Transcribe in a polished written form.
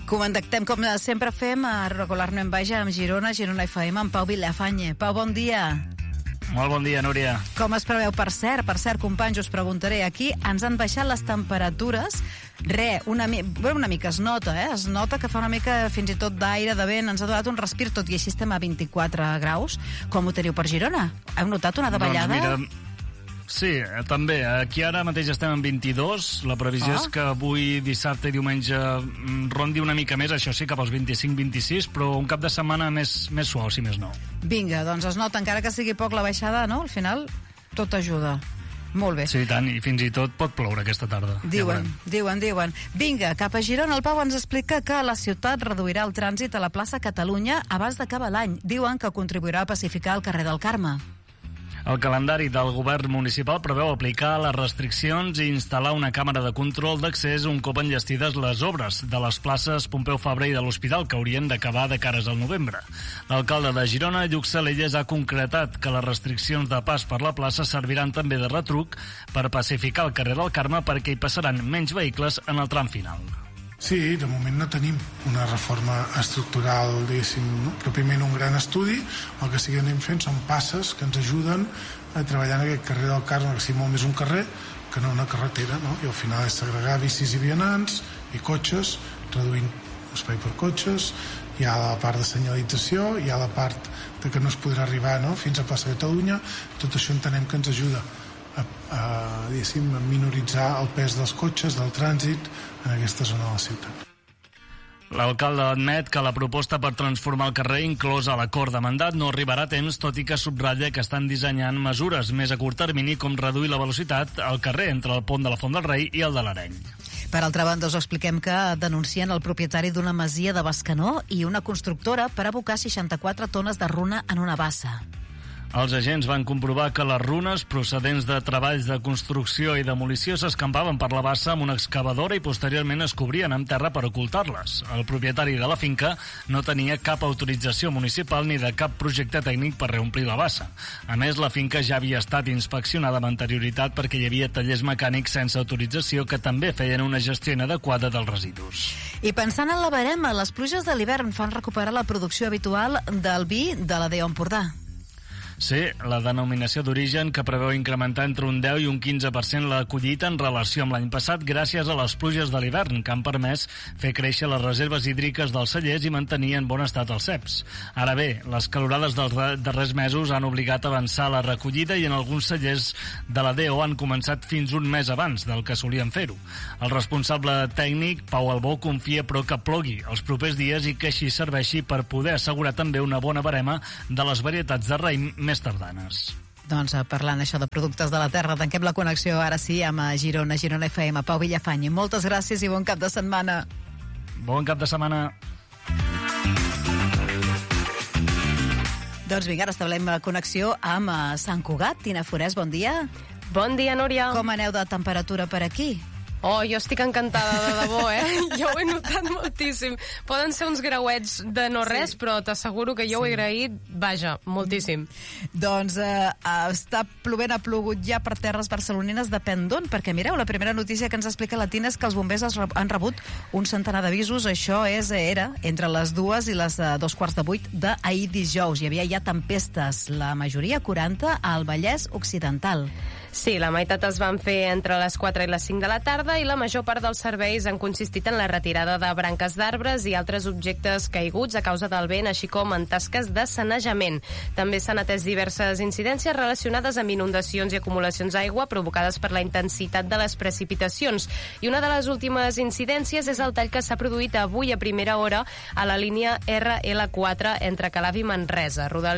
Contactem, com sempre fem, a Regular-no en Baja, amb Girona FM, amb Pau Villafañe. Pau, bon dia. Molt bon dia, Núria. Com es preveu? Per cert, companys, us preguntaré, aquí ens han baixat les temperatures, una mica es nota, es nota que fa una mica fins i tot d'aire, de vent, ens ha donat un respir, tot i així estem a 24 graus. Com ho teniu per Girona? Heu notat una davallada? Doncs mira, sí, també. Aquí ara mateix estem en 22. La previsió és que avui, dissabte i diumenge rondi una mica més, això sí, cap als 25-26, però un cap de setmana més suau, si més no. Vinga, doncs es nota, encara que sigui poc la baixada, no? Al final, tot ajuda. Molt bé. Sí, tant, i fins i tot pot ploure aquesta tarda. Diuen. Vinga, cap a Girona, el Pau ens explica que la ciutat reduirà el trànsit a la plaça Catalunya abans d'acabar l'any. Diuen que contribuirà a pacificar el carrer del Carme. El calendari del govern municipal preveu aplicar les restriccions i instal·lar una càmera de control d'accés un cop enllestides les obres de les places Pompeu Fabra i de l'Hospital, que haurien d'acabar de cares al novembre. L'alcalde de Girona, Lluc Salelles, ha concretat que les restriccions de pas per la plaça serviran també de retruc per pacificar el carrer del Carme perquè hi passaran menys vehicles en el tram final. Sí, de moment no tenim una reforma estructural, diguéssim, no? Però primer un gran estudi, el que sí que anem fent són passes que ens ajuden a treballar en aquest carrer del Carme, que sigui molt més un carrer que no una carretera, no? I al final és segregar bicis i vianants i cotxes, reduint l'espai per cotxes, hi ha la part de senyalització, hi ha la part de que no es podrà arribar, no?, fins a plaça Catalunya. Tot això entenem que ens ajuda a minoritzar el pes dels cotxes, del trànsit en aquesta zona de la ciutat. L'alcalde admet que la proposta per transformar el carrer inclòs a l'acord de mandat no arribarà a temps, tot i que subratlla que estan dissenyant mesures més a curt termini, com reduir la velocitat al carrer entre el pont de la Font del Rei i el de l'Areny. Per altra banda, us expliquem que denuncien el propietari d'una masia de Bescanó i una constructora per abocar 64 tones de runa en una bassa. Els agents van comprovar que les runes procedents de treballs de construcció i demolició s'escampaven per la bassa amb una excavadora i posteriorment es cobrien amb terra per ocultar-les. El propietari de la finca no tenia cap autorització municipal ni de cap projecte tècnic per reomplir la bassa. A més, la finca ja havia estat inspeccionada amb anterioritat perquè hi havia tallers mecànics sense autorització que també feien una gestió inadequada dels residus. I pensant en la verema, les pluges de l'hivern fan recuperar la producció habitual del vi de la DO Empordà. Sí, la denominació d'origen que preveu incrementar entre un 10 i un 15% la collita en relació amb l'any passat gràcies a les pluges de l'hivern que han permès fer créixer les reserves hídriques dels cellers i mantenir en bon estat els ceps. Ara bé, les calorades dels darrers mesos han obligat a avançar la recollida i en alguns cellers de la DO han començat fins un mes abans del que solien fer-ho. El responsable tècnic, Pau Albó, confia però que plogui els propers dies i que així serveixi per poder assegurar també una bona barema de les varietats de raïm més tardanes. Doncs parlant això de productes de la terra, tanquem la connexió ara sí amb Girona FM. Pau Villafañe, moltes gràcies i bon cap de setmana. Bon cap de setmana. Doncs vinga, ara establem la connexió amb Sant Cugat. Tina Forès, bon dia. Bon dia, Núria. Com aneu de temperatura per aquí? Oh, jo estic encantada, de debò, Jo ho he notat moltíssim. Poden ser uns grauets de no res, però t'asseguro que jo ho he agraït, vaja, moltíssim. Doncs està plovent, ha plogut ja per terres barcelonines, depèn d'on, perquè mireu, la primera notícia que ens explica la Tina és que els bombers han rebut un centenar d'avisos. Això era entre les 2 i les 2:45 d'ahir dijous. Hi havia ja tempestes, la majoria 40 al Vallès Occidental. Sí, la meitat es van fer entre les 4 i les 5 de la tarda i la major part dels serveis han consistit en la retirada de branques d'arbres i altres objectes caiguts a causa del vent, així com en tasques de sanejament. També s'han atès diverses incidències relacionades amb inundacions i acumulacions d'aigua provocades per la intensitat de les precipitacions. I una de les últimes incidències és el tall que s'ha produït avui a primera hora a la línia RL4 entre Calaf i Manresa.